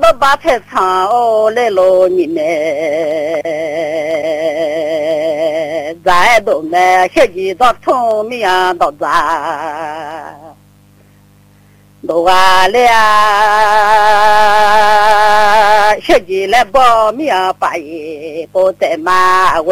说把菜场哦来了你呢，咱都呢学习到聪明到咱，都完了学习来报名把一报在嘛。